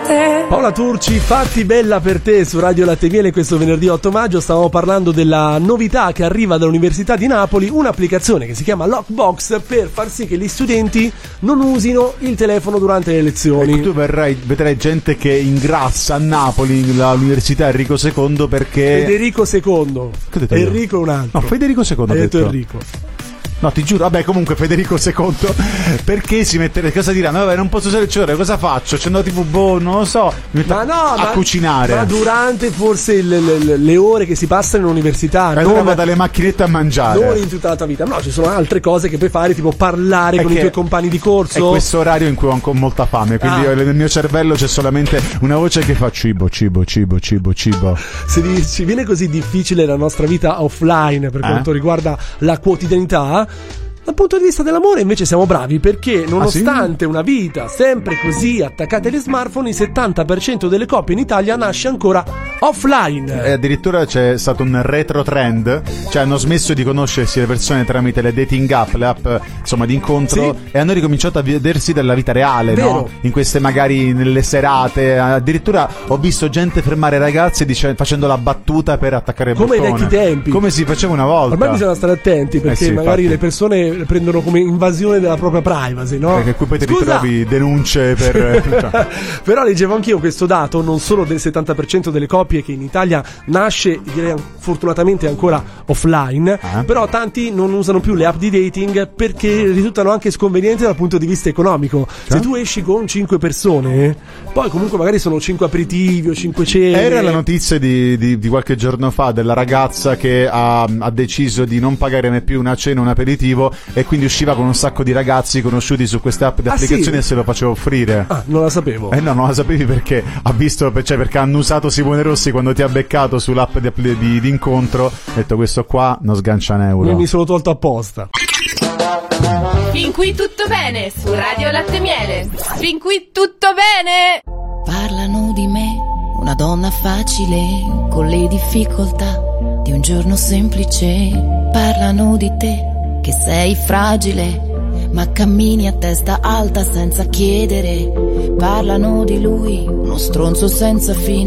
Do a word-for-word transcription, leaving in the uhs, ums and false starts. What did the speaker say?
te. Paola Turci, Fatti bella per te su Radio Latte e Miele questo venerdì otto maggio. Stavamo parlando della novità che arriva dall'Università di Napoli, un'applicazione che si chiama Lockbox per far sì che gli studenti non usino il telefono durante le lezioni. Ecco, tu verrai, vedrai gente che ingrassa a Napoli l'Università Enrico secondo perché... Federico secondo. Enrico è un altro. No, Federico secondo. Hai Ho detto detto Enrico. No, ti giuro, vabbè, comunque Federico secondo, perché si mette, cosa diranno? Vabbè, non posso usare il cellulare, cosa faccio? C'è andato tipo, boh, non lo so, mi metto ma no, a ma, cucinare. Ma durante forse le, le, le ore che si passano in università, e allora vado alle macchinette a mangiare. Non in tutta la tua vita, no, ci sono altre cose che puoi fare, tipo parlare è con i tuoi compagni di corso. È questo orario in cui ho ancora molta fame, quindi ah. nel mio cervello c'è solamente una voce che fa cibo, cibo, cibo, cibo, cibo. Se ci viene così difficile la nostra vita offline per eh? quanto riguarda la quotidianità, dal punto di vista dell'amore invece siamo bravi, perché nonostante ah, sì? una vita sempre così attaccata agli smartphone, il settanta per cento delle coppie in Italia nasce ancora offline. E addirittura c'è stato un retro trend, cioè hanno smesso di conoscersi le persone tramite le dating app, le app insomma di incontro, sì? E hanno ricominciato a vedersi dalla vita reale, Vero. no? In queste magari nelle serate, addirittura ho visto gente fermare ragazzi dice, facendo la battuta per attaccare il come bottone. Come ai vecchi tempi. Come si faceva una volta. Ormai bisogna stare attenti perché eh sì, magari infatti. le persone prendono come invasione della propria privacy, no? Perché qui poi ti ritrovi denunce per però leggevo anch'io questo dato, non solo del settanta per cento delle coppie che in Italia nasce, direi fortunatamente ancora offline, eh? Però tanti non usano più le app di dating perché risultano anche sconvenienti dal punto di vista economico. Cioè? Se tu esci con cinque persone, poi comunque magari sono cinque aperitivi o cinque cene. Era la notizia di, di, di qualche giorno fa della ragazza che ha, ha deciso di non pagare mai più una cena, un aperitivo, e quindi usciva con un sacco di ragazzi conosciuti su queste app di ah, applicazioni sì? e se lo faceva offrire. Ah, non la sapevo. Eh no, non la sapevi perché ha visto, cioè perché hanno usato Simone Rossi quando ti ha beccato sull'app di, di, di incontro, ha detto questo qua non sgancia un euro. Io mi sono tolto apposta. Fin qui tutto bene su Radio Latte e Miele. Fin qui tutto bene. Parlano di me, una donna facile con le difficoltà di un giorno semplice. Parlano di te che sei fragile, ma cammini a testa alta senza chiedere. Parlano di lui, uno stronzo senza fine.